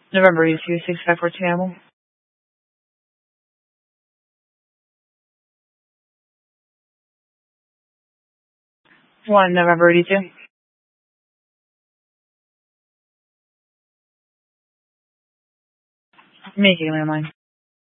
November 82, 6542 Amel. 1 November 82. Making landline.